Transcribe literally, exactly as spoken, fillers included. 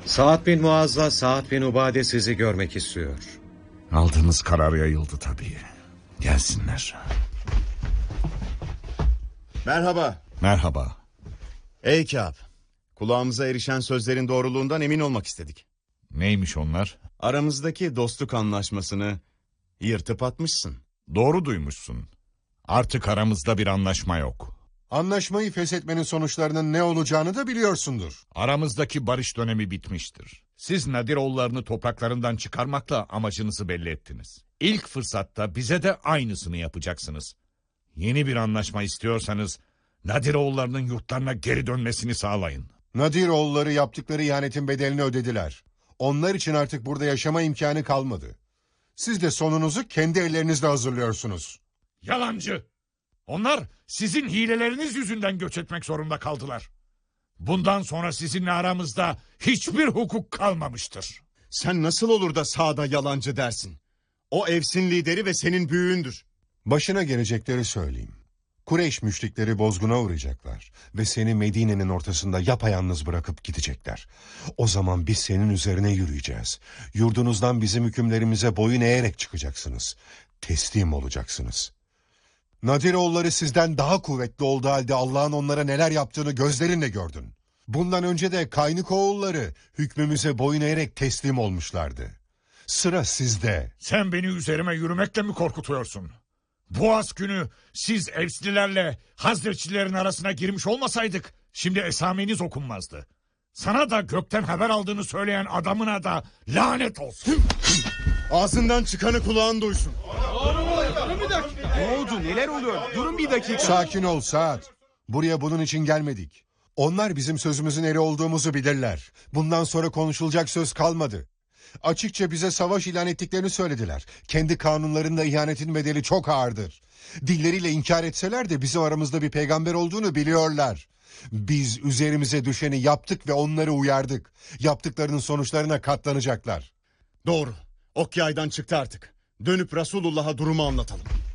Sa'd bin Muaz'la Sa'd bin Ubade sizi görmek istiyor. Aldığınız karar yayıldı tabii. Gelsinler. Merhaba. Merhaba. Ey Kâb. Kulağımıza erişen sözlerin doğruluğundan emin olmak istedik. Neymiş onlar? Aramızdaki dostluk anlaşmasını yırtıp atmışsın. Doğru duymuşsun. Artık aramızda bir anlaşma yok. Anlaşmayı feshetmenin sonuçlarının ne olacağını da biliyorsundur. Aramızdaki barış dönemi bitmiştir. Siz Nadiroğullarını topraklarından çıkarmakla amacınızı belli ettiniz. İlk fırsatta bize de aynısını yapacaksınız. Yeni bir anlaşma istiyorsanız Nadiroğullarının yurtlarına geri dönmesini sağlayın. Nadiroğulları yaptıkları ihanetin bedelini ödediler. Onlar için artık burada yaşama imkanı kalmadı. Siz de sonunuzu kendi ellerinizle hazırlıyorsunuz. Yalancı! Onlar sizin hileleriniz yüzünden göç etmek zorunda kaldılar. Bundan sonra sizinle aramızda hiçbir hukuk kalmamıştır. Sen nasıl olur da Sa'da yalancı dersin? O Evs'in lideri ve senin büyüğündür. Başına gelecekleri söyleyeyim. Kureyş müşrikleri bozguna uğrayacaklar ve seni Medine'nin ortasında yapayalnız bırakıp gidecekler. O zaman biz senin üzerine yürüyeceğiz. Yurdunuzdan bizim hükümlerimize boyun eğerek çıkacaksınız. Teslim olacaksınız. Nadiroğulları sizden daha kuvvetli olduğu halde Allah'ın onlara neler yaptığını gözlerinle gördün. Bundan önce de Kaynıkoğulları hükmümüze boyun eğerek teslim olmuşlardı. Sıra sizde. Sen beni üzerime yürümekle mi korkutuyorsun? Boğaz günü siz Evslilerle Hazreçlilerin arasına girmiş olmasaydık şimdi esameniz okunmazdı. Sana da gökten haber aldığını söyleyen adamına da lanet olsun. Ağzından çıkanı kulağın duysun. Ne oldu, neler oluyor? Durun bir dakika. Sakin ol Sa'd. Buraya bunun için gelmedik. Onlar bizim sözümüzün eri olduğumuzu bilirler. Bundan sonra konuşulacak söz kalmadı. Açıkça bize savaş ilan ettiklerini söylediler. Kendi kanunlarında ihanetin bedeli çok ağırdır. Dilleriyle inkar etseler de bizim aramızda bir peygamber olduğunu biliyorlar. Biz üzerimize düşeni yaptık ve onları uyardık. Yaptıklarının sonuçlarına katlanacaklar. Doğru. Ok yaydan çıktı artık. Dönüp Resulullah'a durumu anlatalım.